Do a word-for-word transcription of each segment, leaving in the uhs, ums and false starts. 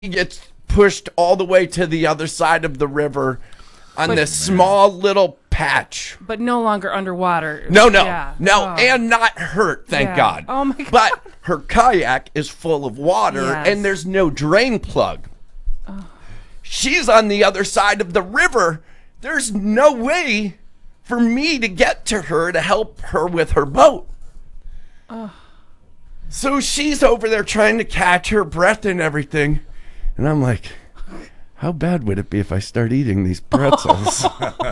gets pushed all the way to the other side of the river on But- this small little patch. But no longer underwater. No, no, Yeah. no, Oh. and not hurt, thank Yeah. God. Oh, my God. But her kayak is full of water, Yes. and there's no drain plug. She's on the other side of the river. There's no way for me to get to her to help her with her boat. So she's over there trying to catch her breath and everything. And I'm like, how bad would it be if I start eating these pretzels?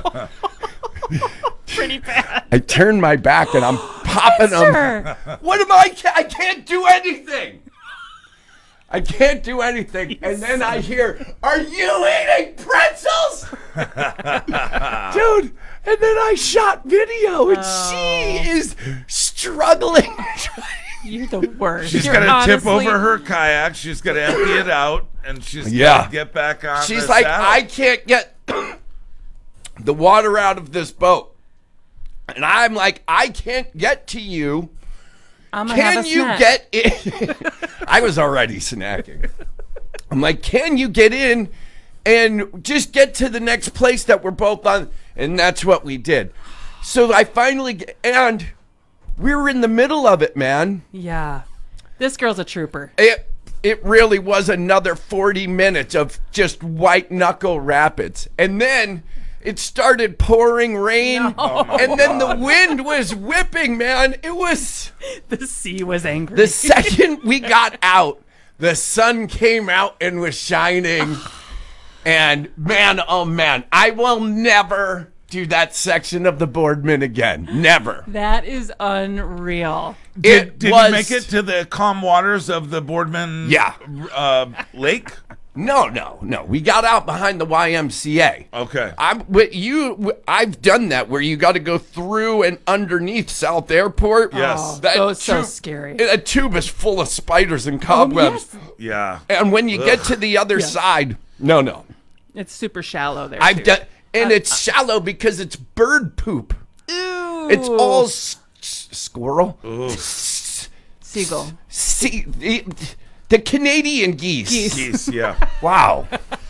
Pretty bad. I turn my back and I'm popping them. Sure. What am I? I can't do anything. I can't do anything. And then I hear, are you eating pretzels? Dude. And then I shot video and Oh. she is struggling. You're the worst. She's You're got to tip honestly- over her kayak. She's got to empty it out, and she's Yeah. got to get back on. She's the like, saddle. I can't get the water out of this boat. And I'm like, I can't get to you. I'm gonna have Can a you snack. get in? I was already snacking. I'm like, can you get in and just get to the next place that we're both on? And that's what we did. So I finally, get, and we were in the middle of it, man. Yeah. This girl's a trooper. It it really was another forty minutes of just white knuckle rapids. And then it started pouring rain. And then the wind was whipping, man. It was The sea was angry. the second we got out, the sun came out and was shining. And man, oh man, I will never do that section of the Boardman again. Never. That is unreal. Did, it did was, you make it to the calm waters of the Boardman Yeah. uh, lake? No, no, no. We got out behind the Y M C A. Okay. I'm with you. I've done that where you got to go through and underneath South Airport. Yes. Oh, That those so tube- scary. A tube is full of spiders and Oh, cobwebs. yes. Yeah. And when you get to the other Yeah. side, no, no. It's super shallow there. I've too. done, and it's shallow because it's bird poop. Ooh. It's all s- s- squirrel. S- seagull. See, the, the Canadian geese. Geese. Geese, yeah. Wow.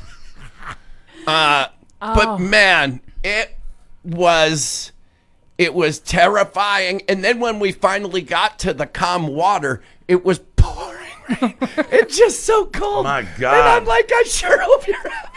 Uh, Oh. but man, it was it was terrifying. And then when we finally got to the calm water, it was pouring rain. It's just so cold. My And God. I'm like, I sure hope you're having.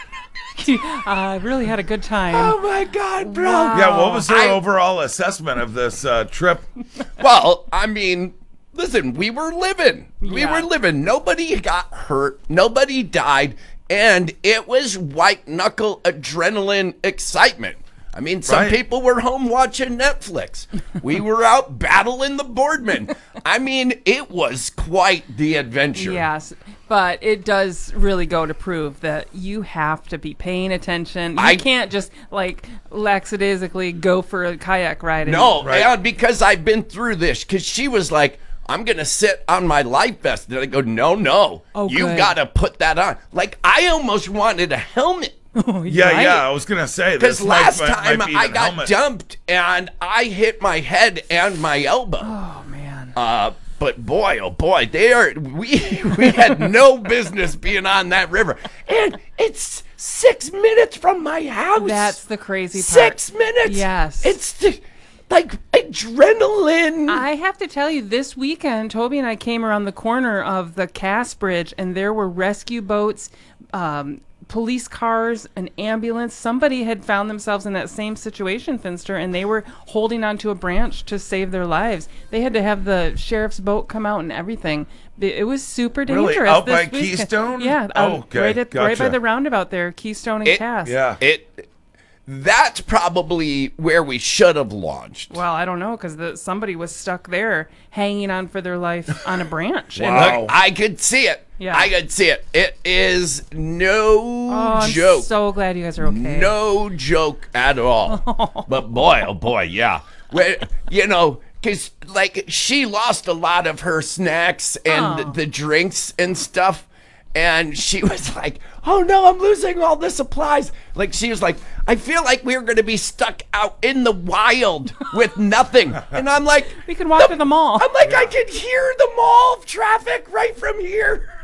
I really had a good time. Oh my God, bro. Wow. Yeah, what was her I- overall assessment of this uh, trip? Well, I mean, listen, we were living. We Yeah. were living. Nobody got hurt. Nobody died. And it was white knuckle adrenaline excitement. I mean, some Right. people were home watching Netflix. We were out battling the Boardman. I mean, it was quite the adventure. Yes, but it does really go to prove that you have to be paying attention. You I- can't just like lackadaisically go for a kayak ride. and- No, Right. and because I've been through this, because she was like, I'm going to sit on my life vest. And I go, no, no. Oh, you good. got to put that on. Like, I almost wanted a helmet. Yeah, Right? yeah, I was going to say Because this last might, time might be I even got helmet. dumped and I hit my head and my elbow. Oh man. Uh, but boy, oh boy, they are. We we had no business being on that river, and it's six minutes from my house. That's the crazy part. six minutes. Yes. it's the, like adrenaline. I have to tell you, this weekend, Toby and I came around the corner of the Cass Bridge, and there were rescue boats, um, police cars, an ambulance. Somebody had found themselves in that same situation, Finster, and they were holding onto a branch to save their lives. They had to have the sheriff's boat come out and everything. It it was super dangerous. Really? Out this by weekend. Keystone? Yeah, Oh, um, okay. right, at, right by Gotcha. the roundabout there, Keystone and It- Cass. Yeah. it. That's probably where we should have launched. Well, I don't know, because somebody was stuck there hanging on for their life on a branch. And- Wow. Look, I could see it. Yeah. I could see it. It is no Oh, I'm joke. so glad you guys are okay. No joke at all. But boy, oh boy, yeah. Well, you know, because like she lost a lot of her snacks and Oh. the drinks and stuff. And she was like, oh no, I'm losing all the supplies. Like, she was like, I feel like we're going to be stuck out in the wild with nothing. And I'm like, We can walk to the mall. I'm like, I can hear the mall traffic right from here.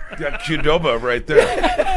Got Qdoba right there.